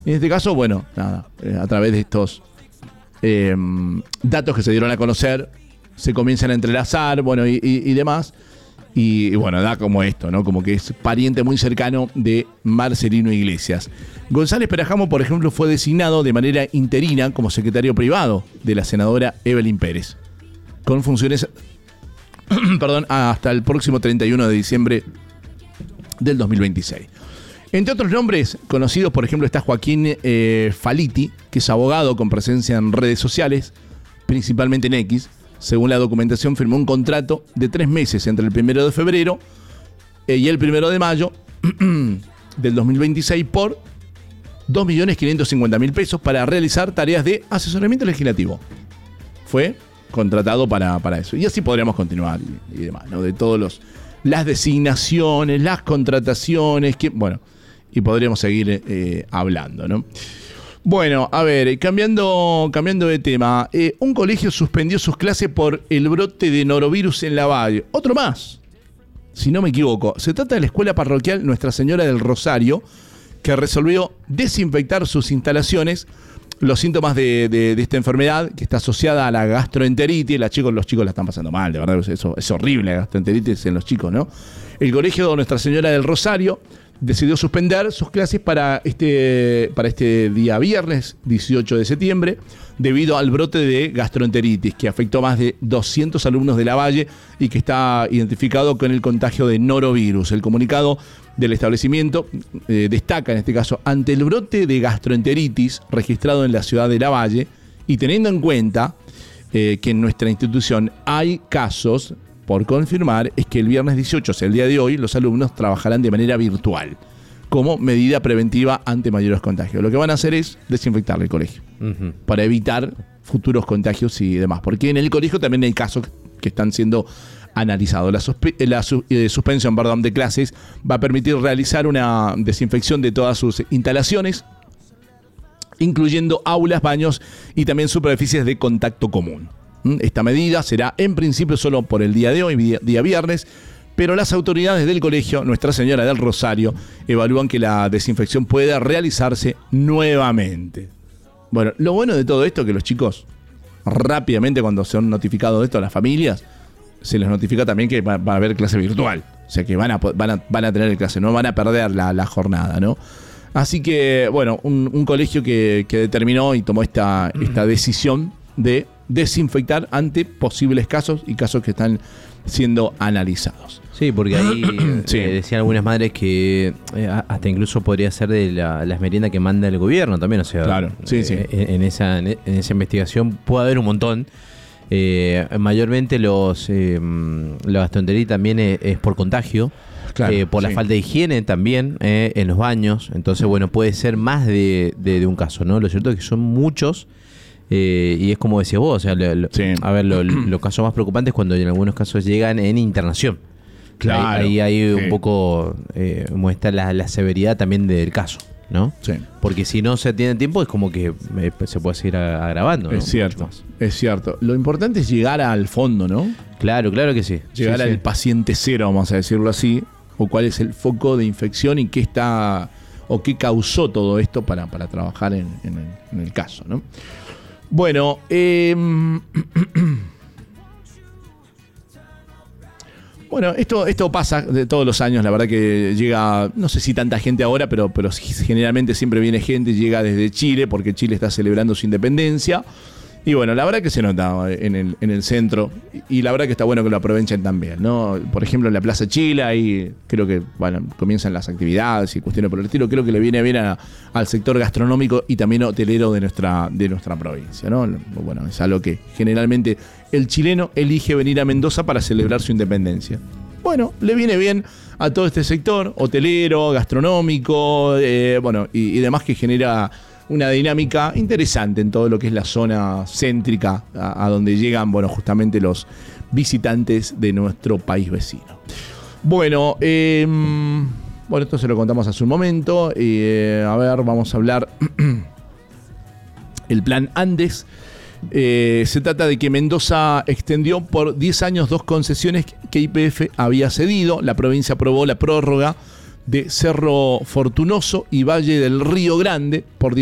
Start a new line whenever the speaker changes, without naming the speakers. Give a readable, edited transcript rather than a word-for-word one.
En este caso, bueno, nada, a través de estos datos que se dieron a conocer, se comienzan a entrelazar, bueno, y demás. Y bueno, da como esto, ¿no? Como que es pariente muy cercano de Marcelino Iglesias. González Perajamo, por ejemplo, fue designado de manera interina como secretario privado de la senadora Evelyn Pérez, con funciones hasta el próximo 31 de diciembre del 2026. Entre otros nombres conocidos, por ejemplo, está Joaquín Faliti, que es abogado con presencia en redes sociales, principalmente en X. Según la documentación, firmó un contrato de 3 meses entre el 1 de febrero y el 1 de mayo del 2026 por 2.550.000 pesos para realizar tareas de asesoramiento legislativo. Fue contratado para eso. Y así podríamos continuar y demás, ¿no? De todos las designaciones, las contrataciones, y podríamos seguir hablando, ¿no? Bueno, a ver, cambiando de tema, un colegio suspendió sus clases por el brote de norovirus en Lavalle. Otro más, si no me equivoco. Se trata de la escuela parroquial Nuestra Señora del Rosario, que resolvió desinfectar sus instalaciones. Los síntomas de esta enfermedad, que está asociada a la gastroenteritis, los chicos la están pasando mal, de verdad, eso es horrible, la gastroenteritis en los chicos, ¿no? El colegio de Nuestra Señora del Rosario decidió suspender sus clases para este día viernes 18 de septiembre debido al brote de gastroenteritis que afectó a más de 200 alumnos de Lavalle y que está identificado con el contagio de norovirus. El comunicado del establecimiento destaca en este caso, ante el brote de gastroenteritis registrado en la ciudad de Lavalle y teniendo en cuenta que en nuestra institución hay casos por confirmar, es que el viernes 18, o sea, el día de hoy, los alumnos trabajarán de manera virtual como medida preventiva ante mayores contagios. Lo que van a hacer es desinfectar el colegio para evitar futuros contagios y demás. Porque en el colegio también hay casos que están siendo analizados. La suspensión de clases va a permitir realizar una desinfección de todas sus instalaciones, incluyendo aulas, baños y también superficies de contacto común. Esta medida será en principio solo por el día de hoy, día viernes, pero las autoridades del colegio Nuestra Señora del Rosario evalúan que la desinfección pueda realizarse nuevamente. Bueno, lo bueno de todo esto es que los chicos rápidamente, cuando se han notificado de esto a las familias, se les notifica también que va a haber clase virtual. O sea que van a tener clase, no van a perder la jornada, ¿no? Así que, bueno, un colegio que determinó y tomó esta decisión de desinfectar ante posibles casos y casos que están siendo analizados.
Sí, porque ahí decían algunas madres que hasta incluso podría ser de las meriendas que manda el gobierno también, o sea,
claro, sí.
En esa investigación puede haber un montón. Mayormente la gastroenteritis también es por contagio. Claro, por la falta de higiene también en los baños. Entonces, bueno, puede ser más de un caso, ¿no? Lo cierto es que son muchos. Y es como decías vos, o sea, a ver, los casos más preocupantes cuando en algunos casos llegan en internación.
Claro.
Ahí un poco muestra la severidad también del caso, ¿no? Sí. Porque si no se atiende a tiempo es como que se puede seguir agravando, ¿no?
Es cierto. Lo importante es llegar al fondo, ¿no?
Claro que sí.
Llegar al paciente cero, vamos a decirlo así, o cuál es el foco de infección y qué causó todo esto para trabajar en el caso, ¿no? Bueno, esto pasa de todos los años, la verdad que llega, no sé si tanta gente ahora, pero generalmente siempre viene gente, llega desde Chile, porque Chile está celebrando su independencia. Y bueno, la verdad que se nota en el centro, y la verdad que está bueno que lo aprovechen también, ¿no? Por ejemplo, en la Plaza Chile, ahí creo que comienzan las actividades y cuestiones por el estilo. Creo que le viene bien al sector gastronómico y también hotelero de nuestra provincia, ¿no? Bueno, es algo que generalmente el chileno elige venir a Mendoza para celebrar su independencia. Bueno, le viene bien a todo este sector hotelero, gastronómico, y demás, que genera una dinámica interesante en todo lo que es la zona céntrica a donde llegan, justamente los visitantes de nuestro país vecino. Bueno, esto se lo contamos hace un momento. Vamos a hablar el plan Andes. Se trata de que Mendoza extendió por 10 años 2 concesiones que YPF había cedido. La provincia aprobó la prórroga de Cerro Fortunoso y Valle del Río Grande por